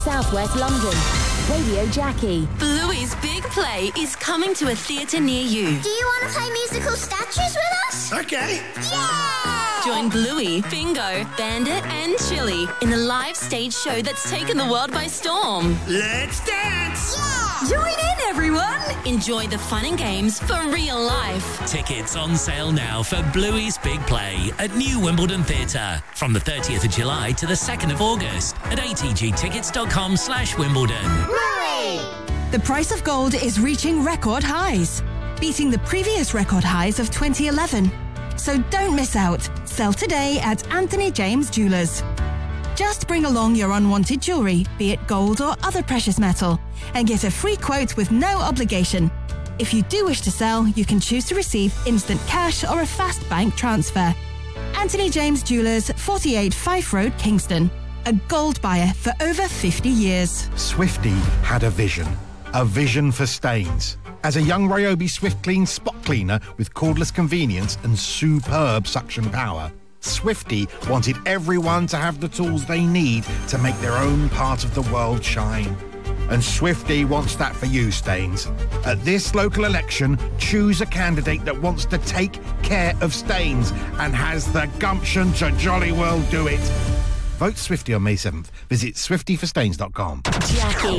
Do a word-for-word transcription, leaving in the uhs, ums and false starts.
Southwest London. Radio Jackie. Bluey's Big Play is coming to a theatre near you. Do you want to play musical statues with us? Okay. Yeah! Join Bluey, Bingo, Bandit and Chili in the live stage show that's taken the world by storm. Let's dance! Yeah! Join in, everyone! Enjoy the fun and games for real life. Tickets on sale now for Bluey's Big Play at New Wimbledon Theatre from the thirtieth of July to the second of August at a t g tickets dot com slash Wimbledon. Hooray! The price of gold is reaching record highs, beating the previous record highs of twenty eleven. So don't miss out. Sell today at Anthony James Jewelers. Just bring along your unwanted jewellery, be it gold or other precious metal, and get a free quote with no obligation. If you do wish to sell, you can choose to receive instant cash or a fast bank transfer. Anthony James Jewelers, forty-eight Fife Road, Kingston. A gold buyer for over fifty years. Swifty had a vision. A vision for stains. As a young Ryobi Swift Clean spot cleaner with cordless convenience and superb suction power, Swifty wanted everyone to have the tools they need to make their own part of the world shine. And Swifty wants that for you, Stains. At this local election, choose a candidate that wants to take care of stains and has the gumption to jolly well do it. Vote Swifty on May seventh. Visit swifty for stains dot com. Jackie.